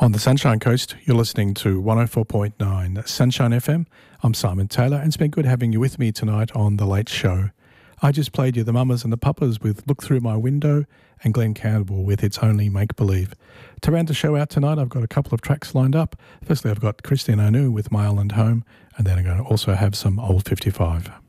On the Sunshine Coast, you're listening to 104.9 Sunshine FM. I'm Simon Taylor, and it's been good having you with me tonight on The Late Show. I just played you the Mamas and the Papas with Look Through My Window and Glenn Campbell with It's Only Make Believe. To round the show out tonight, I've got a couple of tracks lined up. Firstly, I've got Christine Anu with My Island Home, and then I'm going to also have some Old 55.